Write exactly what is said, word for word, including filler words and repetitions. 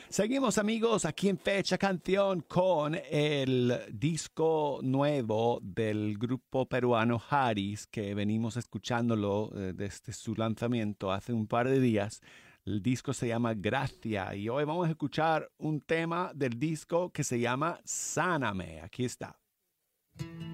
Seguimos amigos aquí en Fecha Canción con el disco nuevo del grupo peruano Haris, que venimos escuchándolo eh, desde su lanzamiento hace un par de días. El disco se llama Gracia y hoy vamos a escuchar un tema del disco que se llama Sáname. Aquí está.